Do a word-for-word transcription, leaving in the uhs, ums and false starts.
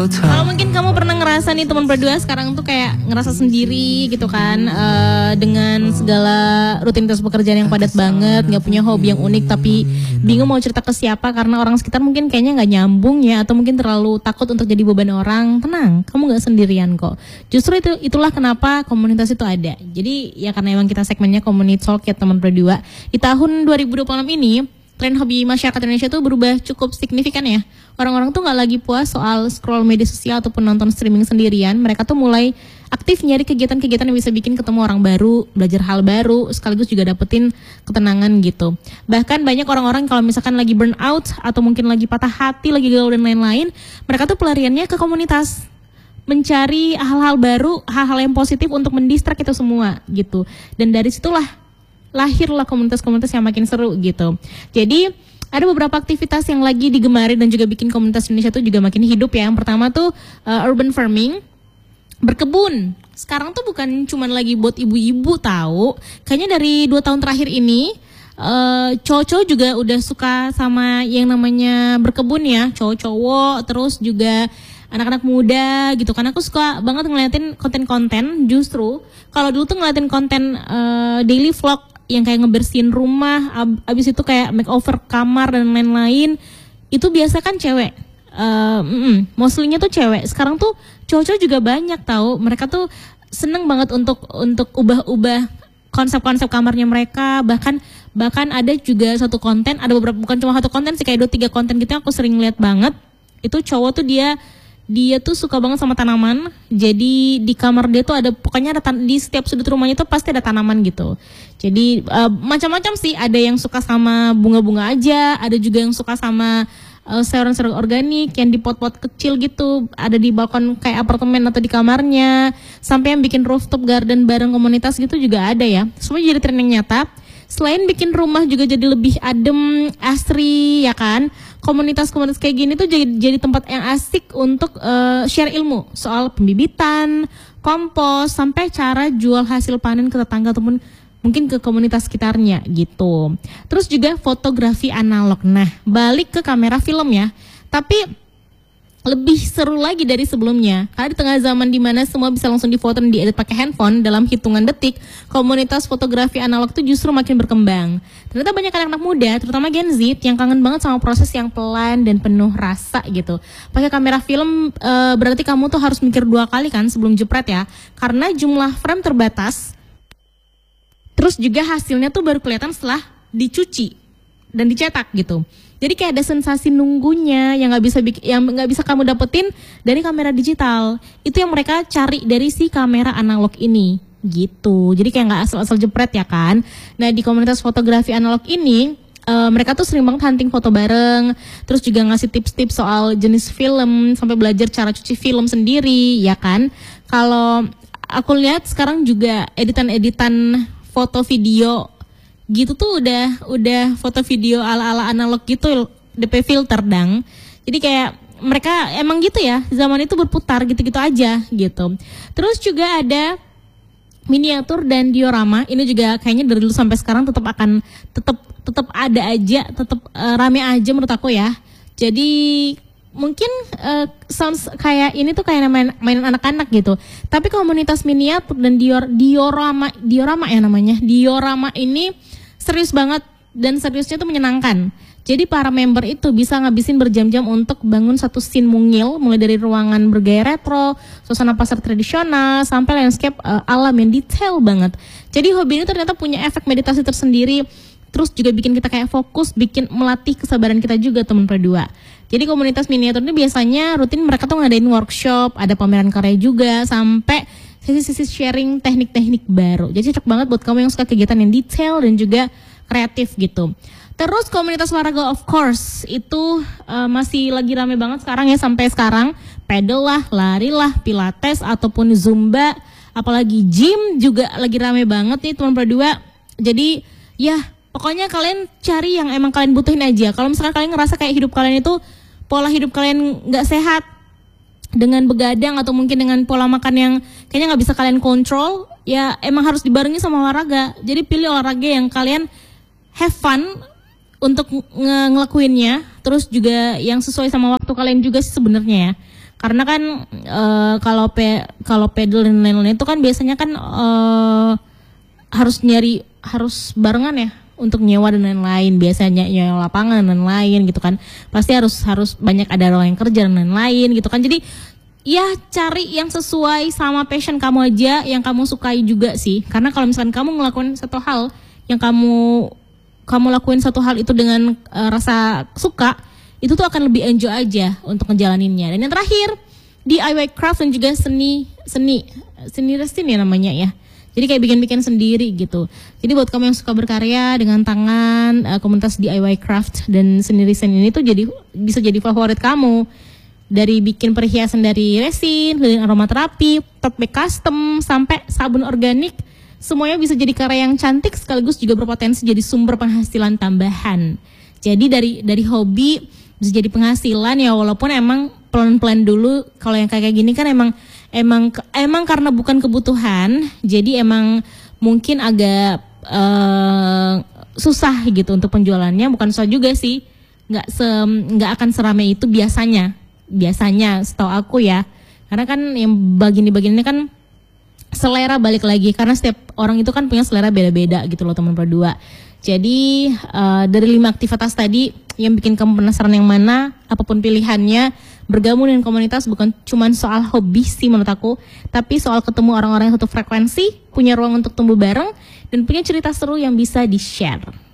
Kalau mungkin kamu pernah ngerasa nih teman berdua sekarang tuh kayak ngerasa sendiri gitu kan, uh, dengan segala rutinitas pekerjaan yang padat banget, nggak punya hobi yang unik, tapi bingung mau cerita ke siapa karena orang sekitar mungkin kayaknya nggak nyambung ya, atau mungkin terlalu takut untuk jadi beban orang. Tenang, kamu nggak sendirian kok. Justru itu itulah kenapa komunitas itu ada. Jadi ya karena emang kita segmennya Community Talk ya teman berdua. Di tahun dua ribu dua puluh enam ini tren hobi masyarakat Indonesia tuh berubah cukup signifikan ya. Orang-orang tuh gak lagi puas soal scroll media sosial ataupun nonton streaming sendirian. Mereka tuh mulai aktif nyari kegiatan-kegiatan yang bisa bikin ketemu orang baru, belajar hal baru, sekaligus juga dapetin ketenangan gitu. Bahkan banyak orang-orang kalau misalkan lagi burn out atau mungkin lagi patah hati, lagi galau dan lain-lain, mereka tuh pelariannya ke komunitas, mencari hal-hal baru, hal-hal yang positif untuk mendistrak itu semua gitu. Dan dari situlah lahirlah komunitas-komunitas yang makin seru gitu. Jadi ada beberapa aktivitas yang lagi digemari dan juga bikin komunitas Indonesia tuh juga makin hidup ya. Yang pertama tuh uh, urban farming, berkebun. Sekarang tuh bukan cuman lagi buat ibu-ibu tahu. Kayaknya dari dua tahun terakhir ini uh, cowok-cowok juga udah suka sama yang namanya berkebun ya, cowok-cowok, terus juga anak-anak muda gitu. Karena aku suka banget ngeliatin konten-konten. Justru kalau dulu tuh ngeliatin konten uh, daily vlog yang kayak ngebersihin rumah, ab- abis itu kayak makeover kamar dan lain-lain, itu biasa kan cewek, uh, mm, mostly-nya tuh cewek. Sekarang tuh cowok-cowok juga banyak tahu, mereka tuh seneng banget untuk untuk ubah-ubah konsep-konsep kamarnya mereka. Bahkan bahkan ada juga satu konten, ada beberapa, bukan cuma satu konten sih, kayak dua tiga konten gitu yang aku sering lihat banget. Itu cowok tuh dia Dia tuh suka banget sama tanaman. Jadi di kamar dia tuh ada, pokoknya ada tan- di setiap sudut rumahnya tuh pasti ada tanaman gitu. Jadi uh, macam-macam sih. Ada yang suka sama bunga-bunga aja, ada juga yang suka sama uh, sayuran-sayuran organik yang di pot-pot kecil gitu. Ada di balkon kayak apartemen atau di kamarnya. Sampai yang bikin rooftop garden bareng komunitas gitu juga ada ya. Semua jadi tren yang nyata. Selain bikin rumah juga jadi lebih adem, asri ya kan. Komunitas-komunitas kayak gini tuh jadi, jadi tempat yang asik untuk uh, share ilmu soal pembibitan, kompos, sampai cara jual hasil panen ke tetangga ataupun mungkin ke komunitas sekitarnya gitu. Terus juga fotografi analog. Nah, balik ke kamera film ya. Tapi lebih seru lagi dari sebelumnya. Karena di tengah zaman dimana semua bisa langsung difoto dan diedit pakai handphone dalam hitungan detik, komunitas fotografi analog itu justru makin berkembang. Ternyata banyak anak-anak muda, terutama Gen Z, yang kangen banget sama proses yang pelan dan penuh rasa gitu. Pakai kamera film e, berarti kamu tuh harus mikir dua kali kan sebelum jepret ya. Karena jumlah frame terbatas. Terus juga hasilnya tuh baru kelihatan setelah dicuci dan dicetak gitu. Jadi kayak ada sensasi nunggunya yang nggak bisa bik- yang nggak bisa kamu dapetin dari kamera digital. Itu yang mereka cari dari si kamera analog ini gitu. Jadi kayak nggak asal-asal jepret ya kan. Nah di komunitas fotografi analog ini uh, mereka tuh sering banget hunting foto bareng. Terus juga ngasih tips-tips soal jenis film sampai belajar cara cuci film sendiri ya kan. Kalau aku lihat sekarang juga editan-editan foto video gitu tuh udah udah foto video ala-ala analog gitu, D P filter dang. Jadi kayak mereka emang gitu ya, zaman itu berputar gitu-gitu aja gitu. Terus juga ada miniatur dan diorama. Ini juga kayaknya dari dulu sampai sekarang tetap akan tetap tetap ada aja, tetap uh, rame aja menurut aku ya. Jadi mungkin uh, sounds kayak ini tuh kayak main, mainan anak-anak gitu. Tapi komunitas miniatur dan dior, diorama diorama ya namanya. Diorama ini serius banget dan seriusnya tuh menyenangkan. Jadi para member itu bisa ngabisin berjam-jam untuk bangun satu scene mungil, mulai dari ruangan bergaya retro, suasana pasar tradisional, sampai landscape uh, alam yang detail banget. Jadi hobi ini ternyata punya efek meditasi tersendiri. Terus juga bikin kita kayak fokus, bikin melatih kesabaran kita juga teman berdua. Jadi komunitas miniatur ini biasanya rutin mereka tuh ngadain workshop, ada pameran karya juga, sampai sisi-sisi sharing teknik-teknik baru. Jadi cocok banget buat kamu yang suka kegiatan yang detail dan juga kreatif gitu. Terus komunitas olahraga of course itu uh, masih lagi rame banget sekarang ya, sampai sekarang. Pedal lah, lari lah, pilates ataupun zumba, apalagi gym juga lagi rame banget nih teman berdua. Jadi ya pokoknya kalian cari yang emang kalian butuhin aja. Kalau misalkan kalian ngerasa kayak hidup kalian itu, pola hidup kalian gak sehat, dengan begadang atau mungkin dengan pola makan yang kayaknya nggak bisa kalian kontrol, ya emang harus dibarengi sama olahraga. Jadi pilih olahraga yang kalian have fun untuk nge- ngelakuinnya, terus juga yang sesuai sama waktu kalian juga sih sebenarnya ya. Karena kan uh, kalau pe kalau pedal dan lain-lain itu kan biasanya kan uh, harus nyari harus barengan ya untuk nyewa dan lain-lain, biasanya nyewa lapangan dan lain gitu kan. Pasti harus harus banyak ada orang yang kerja dan lain-lain gitu kan. Jadi ya cari yang sesuai sama passion kamu aja, yang kamu sukai juga sih. Karena kalau misalkan kamu ngelakuin satu hal yang kamu kamu lakuin satu hal itu dengan uh, rasa suka, itu tuh akan lebih enjoy aja untuk ngejalaninnya. Dan yang terakhir, D I Y craft dan juga seni seni seni resin ya namanya ya. Jadi kayak bikin-bikin sendiri gitu. Jadi buat kamu yang suka berkarya dengan tangan, uh, komunitas D I Y craft dan seni resin ini tuh jadi bisa jadi favorit kamu. Dari bikin perhiasan dari resin, dari aromaterapi, tote bag custom, sampai sabun organik, semuanya bisa jadi karya yang cantik sekaligus juga berpotensi jadi sumber penghasilan tambahan. Jadi dari dari hobi bisa jadi penghasilan ya, walaupun emang pelan-pelan dulu. Kalau yang kayak gini kan emang emang emang karena bukan kebutuhan, jadi emang mungkin agak uh, susah gitu untuk penjualannya. Bukan susah juga sih, nggak se nggak akan seramai itu biasanya biasanya setahu aku ya. Karena kan yang bagian-bagian ini kan selera, balik lagi karena setiap orang itu kan punya selera beda-beda gitu loh teman berdua. Jadi uh, dari lima aktivitas tadi yang bikin kamu penasaran yang mana, apapun pilihannya, bergabung dengan komunitas bukan cuma soal hobi sih menurut aku, tapi soal ketemu orang-orang yang satu frekuensi, punya ruang untuk tumbuh bareng, dan punya cerita seru yang bisa di-share.